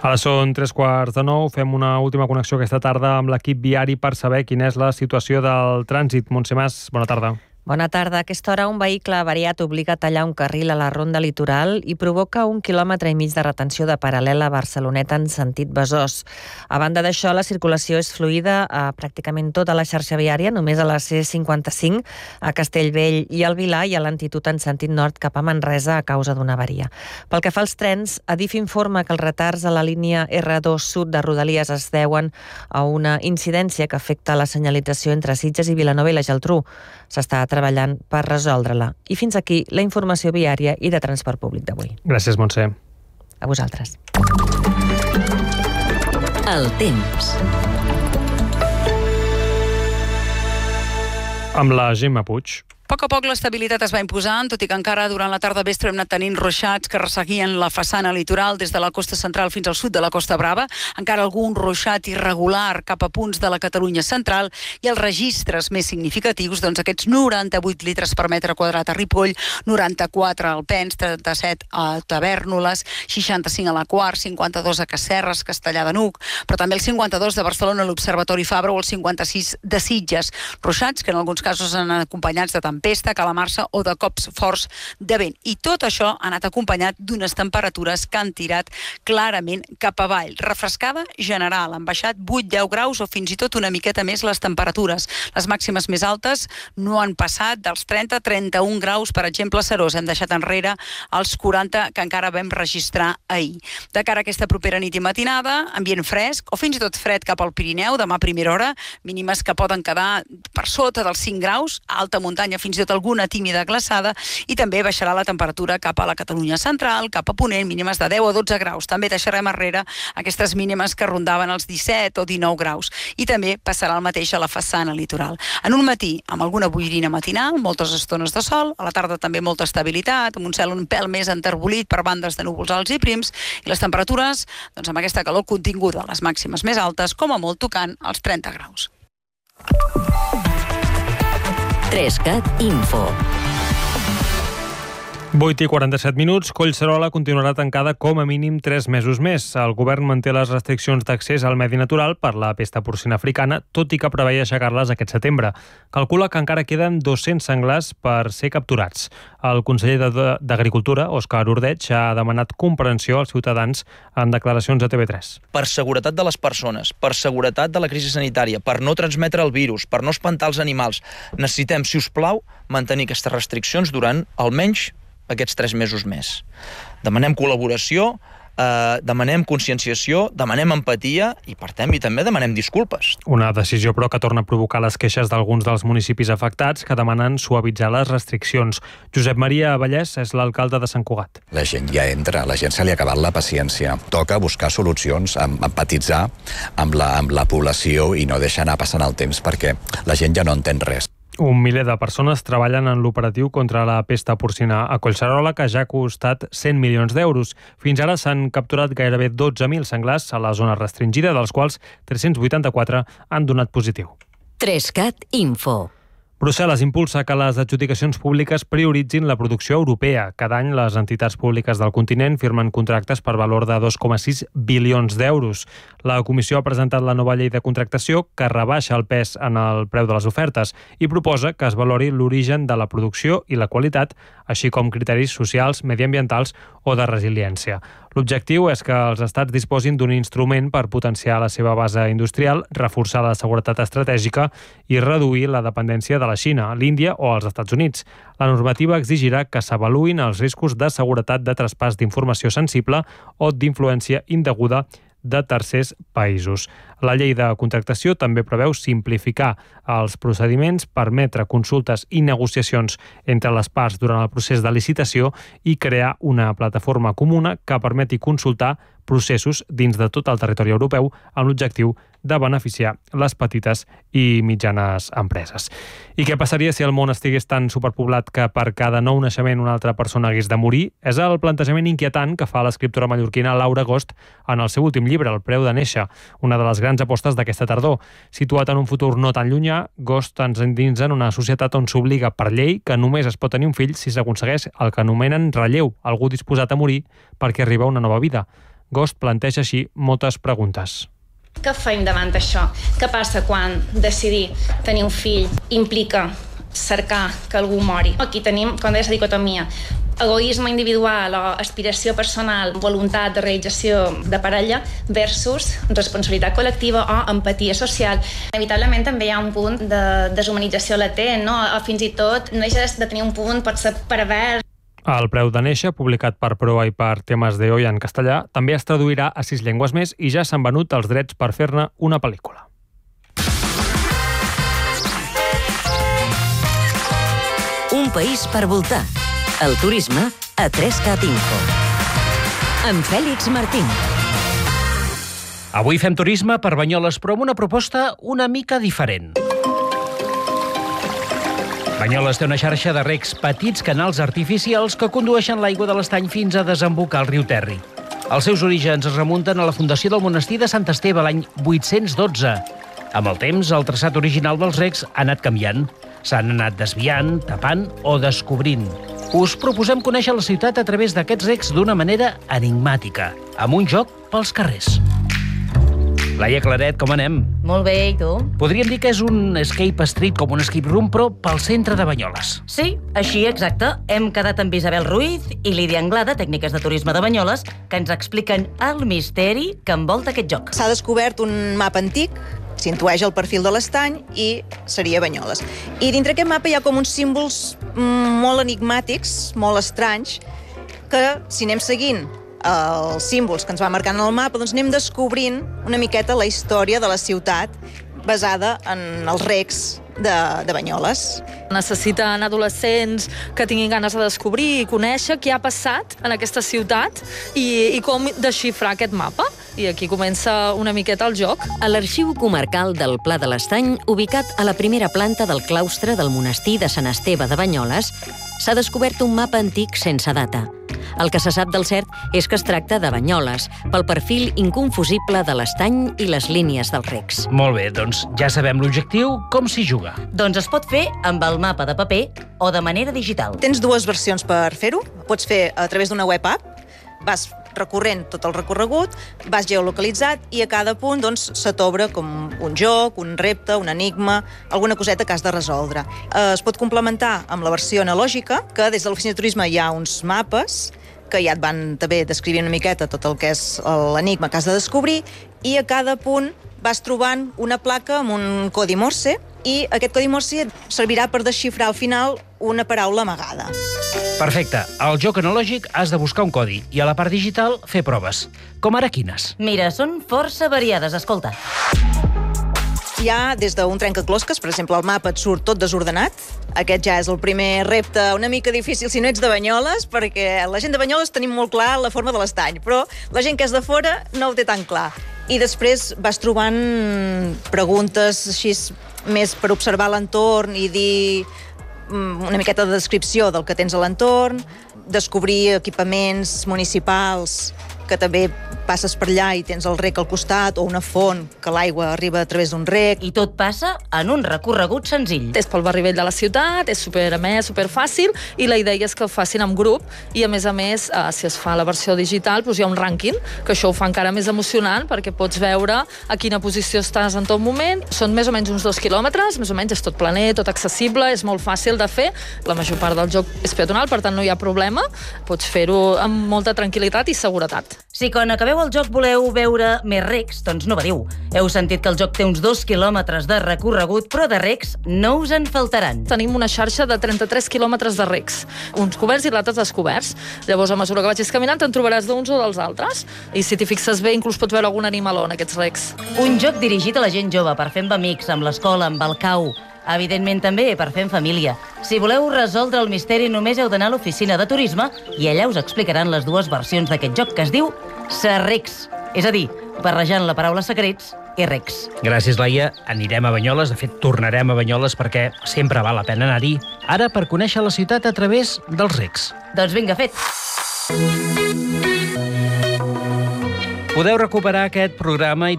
Ara són 8:45, fem una última connexió aquesta tarda amb l'equip viari per saber quina és la situació del trànsit. Montse Mas, bona tarda. Bona tarda. A aquesta hora un vehicle avariat obliga a tallar un carril a la ronda litoral i provoca 1,5 quilòmetres de retenció de paral·lela a Barceloneta en sentit Besòs. A banda d'això, la circulació és fluida a pràcticament tota la xarxa viària, només a la C55, a Castellvell i al Vilar i a l'Antitud en sentit nord cap a Manresa a causa d'una avaria. Pel que fa als trens, Adif informa que els retards a la línia R2 sud de Rodalies es deuen a una incidència que afecta la senyalització entre Sitges i Vilanova i la Geltrú. S'està treballant per resoldre-la. I fins aquí la informació viària i de transport públic d'avui. Gràcies, Montse. A vosaltres. El temps. Amb la Gemma Puig. A poc l'estabilitat es va imposant, tot i que encara durant la tarda vespre hem anat tenint ruixats que resseguien la façana litoral des de la costa central fins al sud de la Costa Brava, encara algun ruixat irregular cap a punts de la Catalunya central i els registres més significatius, doncs aquests 98 litres per metre quadrat a Ripoll, 94 al Pens, 37 a Tavèrnoles, 65 a la Quart, 52 a Casserres, Castellar de Nuc, però també el 52 de Barcelona, l'Observatori Fabra o el 56 de Sitges. Ruixats que en alguns casos han acompanyats de tempesta, calamarsa o de cops forts de vent. I tot això ha anat acompanyat d'unes temperatures que han tirat clarament cap avall. Refrescada general, han baixat 8-10 graus o fins i tot una miqueta més les temperatures. Les màximes més altes no han passat dels 30-31 graus, per exemple, a Serós. Hem deixat enrere els 40 que encara vam registrar ahir. De cara a aquesta propera nit i matinada, ambient fresc o fins i tot fred cap al Pirineu, demà a primera hora, mínimes que poden quedar per sota dels 5 graus, a alta muntanya fins i tot alguna tímida glaçada, i també baixarà la temperatura cap a la Catalunya central, cap a Ponent, mínimes de 10 o 12 graus. També deixarem enrere aquestes mínimes que rondaven els 17 o 19 graus. I també passarà el mateix a la façana litoral. En un matí, amb alguna boirina matinal, moltes estones de sol, a la tarda també molta estabilitat, amb un cel un pèl més enterbolit per bandes de núvols alts i prims, i les temperatures, doncs amb aquesta calor continguda, les màximes més altes, com a molt tocant els 30 graus. 3CAT Info. 8:47, Collserola continuarà tancada com a mínim 3 mesos més. El govern manté les restriccions d'accés al medi natural per la pesta porcina africana, tot i que preveia aixecar-les aquest setembre. Calcula que encara queden 200 senglars per ser capturats. El conseller d'Agricultura, Òscar Ordeig, ha demanat comprensió als ciutadans en declaracions a TV3. Per seguretat de les persones, per seguretat de la crisi sanitària, per no transmetre el virus, per no espantar els animals, necessitem, si us plau, mantenir aquestes restriccions durant almenys aquests 3 mesos més. Demanem col·laboració, demanem conscienciació, demanem empatia i, per tant, també demanem disculpes. Una decisió, però, que torna a provocar les queixes d'alguns dels municipis afectats que demanen suavitzar les restriccions. Josep Maria Vallès és l'alcalde de Sant Cugat. La gent ja entra, a la gent se li ha acabat la paciència. Toca buscar solucions, empatitzar amb la població i no deixar anar passant el temps perquè la gent ja no entén res. Un miler de persones treballen en l'operatiu contra la pesta porcina a Collserola, que ja ha costat 100 milions d'euros. Fins ara s'han capturat gairebé 12.000 senglars a la zona restringida, dels quals 384 han donat positiu. 3CAT Info. Brussel·les impulsa que les adjudicacions públiques prioritzin la producció europea. Cada any les entitats públiques del continent firmen contractes per valor de 2,6 bilions d'euros. La Comissió ha presentat la nova llei de contractació que rebaixa el pes en el preu de les ofertes i proposa que es valori l'origen de la producció i la qualitat, així com criteris socials, mediambientals o de resiliència. L'objectiu és que els estats disposin d'un instrument per potenciar la seva base industrial, reforçar la seguretat estratègica i reduir la dependència de la Xina, l'Índia o els Estats Units. La normativa exigirà que s'avaluïn els riscos de seguretat de traspàs d'informació sensible o d'influència indeguda de tercers països. La llei de contractació també preveu simplificar els procediments, permetre consultes i negociacions entre les parts durant el procés de licitació i crear una plataforma comuna que permeti consultar processos dins de tot el territori europeu amb l'objectiu de beneficiar les petites i mitjanes empreses. I què passaria si el món estigués tan superpoblat que per cada nou naixement una altra persona hagués de morir? És el plantejament inquietant que fa l'escriptora mallorquina Laura Agost en el seu últim llibre, El preu de néixer, una de les grans apostes d'aquesta tardor. Situat en un futur no tan llunyà, Agost ens endinsa en una societat on s'obliga per llei que només es pot tenir un fill si s'aconsegueix el que anomenen relleu, algú disposat a morir perquè arriba una nova vida. Ghost planteja així moltes preguntes. Què fem davant d'això? Què passa quan decidir tenir un fill implica cercar que algú mori? Aquí tenim, com deia, la dicotomia. Egoisme individual o aspiració personal, voluntat de realització de parella versus responsabilitat col·lectiva o empatia social. Inevitablement també hi ha un punt de deshumanització latent, no? O fins i tot no deixa de tenir un punt, pot ser pervers. El preu de néixer, publicat per Proa i per Temes de Hoy en castellà, també es traduirà a 6 llengües més i ja s'han venut els drets per fer-ne una pel·lícula. Un país per voltar. El turisme a 3CAT Info. Amb Fèlix Martín. Avui fem turisme per Banyoles, però amb una proposta una mica diferent. Banyoles té una xarxa de recs, petits canals artificials que condueixen l'aigua de l'estany fins a desembocar al riu Terri. Els seus orígens es remunten a la fundació del monestir de Sant Esteve l'any 812. Amb el temps, el traçat original dels recs ha anat canviant. S'han anat desviant, tapant o descobrint. Us proposem conèixer la ciutat a través d'aquests recs d'una manera enigmàtica, amb un joc pels carrers. Laia Claret, com anem? Molt bé, i tu? Podríem dir que és un escape street, com un escape room, però pel centre de Banyoles. Sí, així exacte. Hem quedat amb Isabel Ruiz i Lídia Anglada, tècniques de turisme de Banyoles, que ens expliquen el misteri que envolta aquest joc. S'ha descobert un mapa antic, s'intueix el perfil de l'estany i seria Banyoles. I dintre aquest mapa hi ha com uns símbols molt enigmàtics, molt estranys, que si anem seguint els símbols que ens va marcant el mapa, doncs anem descobrint una miqueta la història de la ciutat basada en els recs de Banyoles. Necessiten adolescents que tinguin ganes de descobrir i conèixer què ha passat en aquesta ciutat i com desxifrar aquest mapa. I aquí comença una miqueta el joc. A l'Arxiu Comarcal del Pla de l'Estany, ubicat a la primera planta del claustre del monestir de Sant Esteve de Banyoles, s'ha descobert un mapa antic sense data. El que se sap del cert és que es tracta de Banyoles, pel perfil inconfusible de l'estany i les línies dels recs. Molt bé, doncs ja sabem l'objectiu, com s'hi juga. Doncs es pot fer amb el mapa de paper o de manera digital. Tens dues versions per fer-ho. Pots fer a través d'una web app, vas recorrent tot el recorregut, vas geolocalitzat i a cada punt doncs, se t'obre com un joc, un repte, un enigma, alguna coseta que has de resoldre. Es pot complementar amb la versió analògica, que des de l'oficina de turisme hi ha uns mapes que ja et van també descrivint una miqueta tot el que és l'enigma que has de descobrir, i a cada punt vas trobant una placa amb un codi Morse, i aquest codi Morse et servirà per desxifrar al final una paraula amagada. Perfecte. Al joc analògic has de buscar un codi i a la part digital fer proves. Com ara quines? Mira, són força variades, escolta. Hi ha des d'un trencaclosques, per exemple, el mapa et surt tot desordenat. Aquest ja és el primer repte una mica difícil si no ets de Banyoles, perquè la gent de Banyoles tenim molt clar la forma de l'estany, però la gent que és de fora no ho té tan clar. I després vas trobant preguntes així més per observar l'entorn i dir una miqueta de descripció del que tens a l'entorn, descobrir equipaments municipals que també passes per allà i tens el rec al costat o una font que l'aigua arriba a través d'un rec. I tot passa en un recorregut senzill. És pel barri vell de la ciutat, és superamès, superfàcil, i la idea és que ho facin en grup i, a més, si es fa la versió digital, doncs hi ha un rànquing, que això ho fa encara més emocionant perquè pots veure a quina posició estàs en tot moment. Són més o menys uns 2 quilòmetres, més o menys és tot planer, tot accessible, és molt fàcil de fer. La major part del joc és peatonal, per tant no hi ha problema. Pots fer-ho amb molta tranquil·litat i seguretat. Si quan acabeu el joc voleu veure més recs, doncs no badiu. Heu sentit que el joc té uns 2 quilòmetres de recorregut, però de recs no us en faltaran. Tenim una xarxa de 33 quilòmetres de recs, uns coberts i l'altres descoberts. Llavors, a mesura que vagis caminant, te'n trobaràs d'uns o dels altres. I si t'hi fixes bé, inclús pots veure algun animaló en aquests recs. Un joc dirigit a la gent jove, per fer amb amics, amb l'escola, amb el cau. Evidentment també per fer en família. Si voleu resoldre el misteri només heu d'anar a l'oficina de turisme i allà us explicaran les dues versions d'aquest joc que es diu Serrecs, és a dir, barrejant la paraula secrets i recs. Gràcies, Laia. Anirem a Banyoles, de fet tornarem a Banyoles perquè sempre val la pena anar-hi. Ara per conèixer la ciutat a través dels recs. Doncs vinga, fet. Podeu recuperar aquest programa i